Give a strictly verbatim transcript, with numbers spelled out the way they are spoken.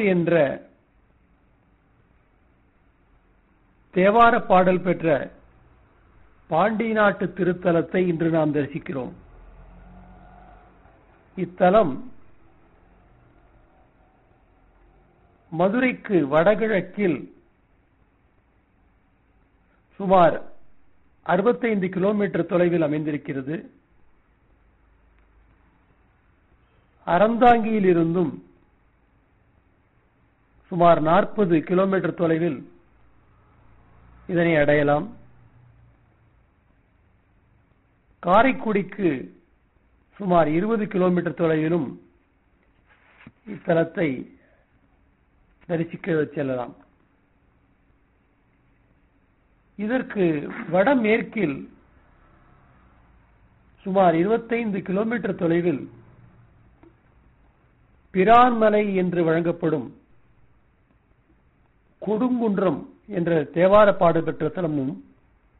திருப்பூர் என்ற தேவார பாடல் பெற்ற பாண்டி நாட்டு திருத்தலத்தை இன்று நாம் தரிசிக்கிறோம். இத்தலம் மதுரைக்கு வடகிழக்கில் சுமார் அறுபத்தைந்து கிலோமீட்டர் தொலைவில் அமைந்திருக்கிறது. அறந்தாங்கியில் இருந்தும் சுமார் நாற்பது கிலோமீட்டர் தொலைவில் இதனை அடையலாம். காரைக்குடிக்கு சுமார் இருபது கிலோமீட்டர் தொலைவிலும் இத்தலத்தை தரிசிக்க செல்லலாம். இதற்கு வடமேற்கில் சுமார் இருபத்தைந்து கிலோமீட்டர் தொலைவில் பிரான்மலை என்று வழங்கப்படும் கொடுங்குன்றம் என்ற தேவார பாடல் பெற்ற தலமும்